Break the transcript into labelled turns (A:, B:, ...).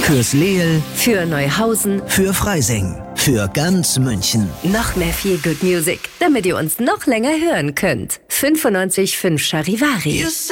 A: Fürs Leel,
B: für Neuhausen,
A: für Freising, für ganz München.
B: Noch mehr Feel Good Music, damit ihr uns noch länger hören könnt. 95.5 Charivari.